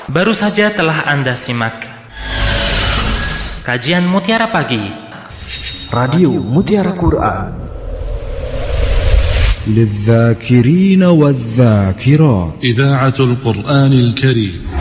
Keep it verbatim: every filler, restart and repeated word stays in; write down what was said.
Baru saja telah Anda simak kajian Mutiara Pagi, Radio Mutiara Quran للذاكرين والذاكرات. إذاعة القرآن الكريم